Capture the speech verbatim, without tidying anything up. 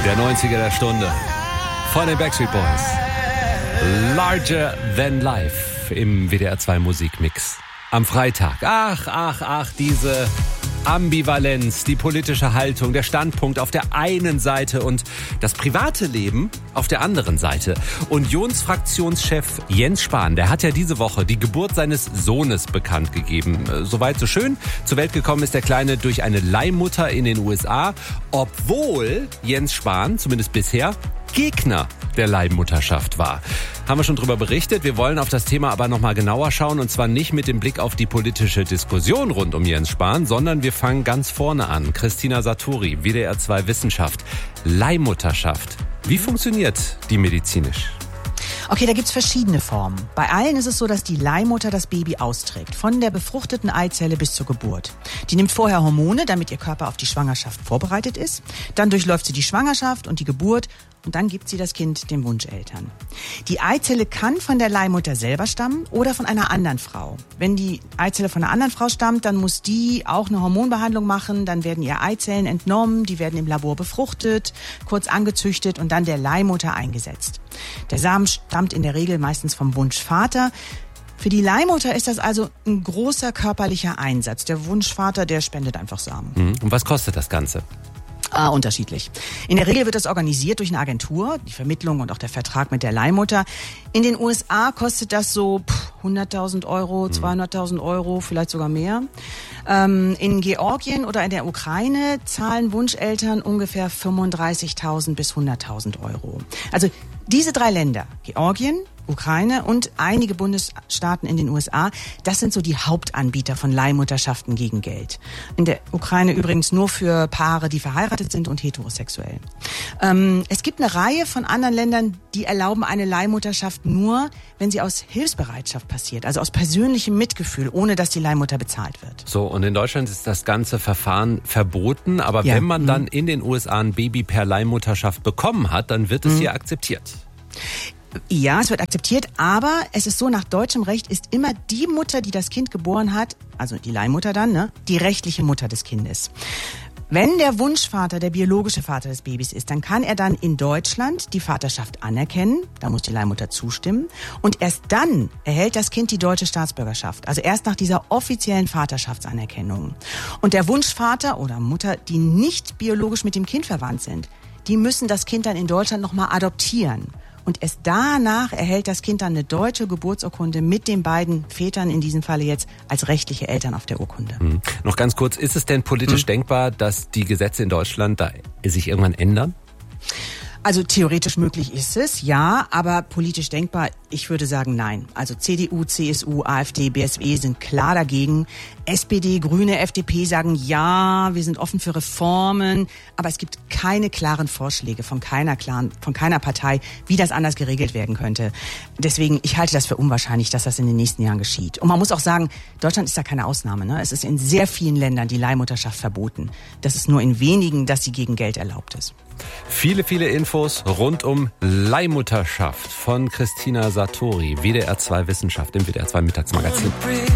Der neunziger der Stunde von den Backstreet Boys. Larger Than Life im W D R zwei Musikmix. Am Freitag. Ach, ach, ach, diese Ambivalenz, die politische Haltung, der Standpunkt auf der einen Seite und das private Leben auf der anderen Seite. Unionsfraktionschef Jens Spahn, der hat ja diese Woche die Geburt seines Sohnes bekannt gegeben. Soweit so schön. Zur Welt gekommen ist der Kleine durch eine Leihmutter in den U S A, obwohl Jens Spahn, zumindest bisher, Gegner der Leihmutterschaft war. Haben wir schon drüber berichtet. Wir wollen auf das Thema aber nochmal genauer schauen, und zwar nicht mit dem Blick auf die politische Diskussion rund um Jens Spahn, sondern wir fangen ganz vorne an. Christina Satori, W D R zwei Wissenschaft. Leihmutterschaft. Wie funktioniert die medizinisch? Okay, da gibt's verschiedene Formen. Bei allen ist es so, dass die Leihmutter das Baby austrägt, von der befruchteten Eizelle bis zur Geburt. Die nimmt vorher Hormone, damit ihr Körper auf die Schwangerschaft vorbereitet ist. Dann durchläuft sie die Schwangerschaft und die Geburt und dann gibt sie das Kind den Wunscheltern. Die Eizelle kann von der Leihmutter selber stammen oder von einer anderen Frau. Wenn die Eizelle von einer anderen Frau stammt, dann muss die auch eine Hormonbehandlung machen, dann werden ihr Eizellen entnommen, die werden im Labor befruchtet, kurz angezüchtet und dann der Leihmutter eingesetzt. Der Samen stammt in der Regel meistens vom Wunschvater. Für die Leihmutter ist das also ein großer körperlicher Einsatz. Der Wunschvater, der spendet einfach Samen. Und was kostet das Ganze? Ah, unterschiedlich. In der Regel wird das organisiert durch eine Agentur, die Vermittlung und auch der Vertrag mit der Leihmutter. In den U S A kostet das so hunderttausend Euro, zweihunderttausend Euro, vielleicht sogar mehr. Ähm, in Georgien oder in der Ukraine zahlen Wunscheltern ungefähr fünfunddreißigtausend bis hunderttausend Euro. Also diese drei Länder, Georgien, Ukraine und einige Bundesstaaten in den U S A, das sind so die Hauptanbieter von Leihmutterschaften gegen Geld. In der Ukraine übrigens nur für Paare, die verheiratet sind und heterosexuell. Ähm, es gibt eine Reihe von anderen Ländern, die erlauben eine Leihmutterschaft nur, wenn sie aus Hilfsbereitschaft passiert, also aus persönlichem Mitgefühl, ohne dass die Leihmutter bezahlt wird. So, und in Deutschland ist das ganze Verfahren verboten, aber ja. wenn man mhm. dann in den U S A ein Baby per Leihmutterschaft bekommen hat, dann wird es mhm. hier akzeptiert. Ja, es wird akzeptiert, aber es ist so, nach deutschem Recht ist immer die Mutter, die das Kind geboren hat, also die Leihmutter dann, ne, die rechtliche Mutter des Kindes. Wenn der Wunschvater der biologische Vater des Babys ist, dann kann er dann in Deutschland die Vaterschaft anerkennen, da muss die Leihmutter zustimmen, und erst dann erhält das Kind die deutsche Staatsbürgerschaft, also erst nach dieser offiziellen Vaterschaftsanerkennung. Und der Wunschvater oder Mutter, die nicht biologisch mit dem Kind verwandt sind, die müssen das Kind dann in Deutschland nochmal adoptieren. Und erst danach erhält das Kind dann eine deutsche Geburtsurkunde mit den beiden Vätern, in diesem Falle jetzt als rechtliche Eltern auf der Urkunde. Hm. Noch ganz kurz, ist es denn politisch hm. denkbar, dass die Gesetze in Deutschland da sich irgendwann ändern? Also theoretisch möglich ist es, ja, aber politisch denkbar, ich würde sagen nein. Also C D U, C S U, AfD, B S W sind klar dagegen. S P D, Grüne, F D P sagen ja, wir sind offen für Reformen, aber es gibt keine klaren Vorschläge von keiner klaren, von keiner Partei, wie das anders geregelt werden könnte. Deswegen, ich halte das für unwahrscheinlich, dass das in den nächsten Jahren geschieht. Und man muss auch sagen, Deutschland ist da keine Ausnahme, ne? Es ist in sehr vielen Ländern die Leihmutterschaft verboten. Das ist nur in wenigen, dass sie gegen Geld erlaubt ist. Viele, viele Infos rund um Leihmutterschaft von Christina Satori, W D R zwei Wissenschaft im W D R zwei Mittagsmagazin.